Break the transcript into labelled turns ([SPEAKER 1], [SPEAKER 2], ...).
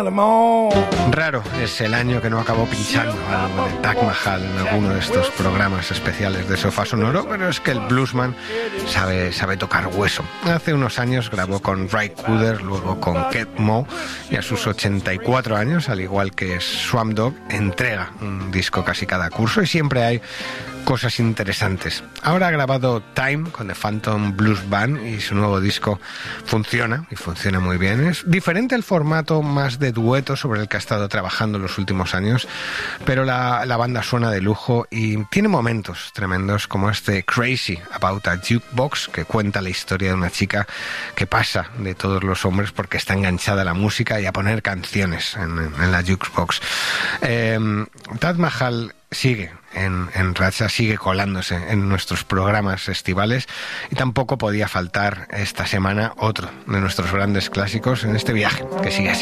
[SPEAKER 1] Raro es el año que no acabó pinchando algo de Taj Mahal en alguno de estos programas especiales de Sofá Sonoro, pero es que el bluesman sabe tocar hueso. Hace unos años grabó con Ray Cooder, luego con Kate Moe, y a sus 84 años, al igual que Swamp Dogg, entrega un disco casi cada curso y siempre hay cosas interesantes. Ahora ha grabado Time con The Phantom Blues Band y su nuevo disco funciona muy bien. Es diferente el formato más de dueto sobre el que ha estado trabajando en los últimos años, pero la banda suena de lujo y tiene momentos tremendos como este Crazy About a Jukebox, que cuenta la historia de una chica que pasa de todos los hombres porque está enganchada a la música y a poner canciones en la jukebox. Taj Mahal sigue en racha, sigue colándose en nuestros programas estivales y tampoco podía faltar esta semana otro de nuestros grandes clásicos en este viaje que sigue así.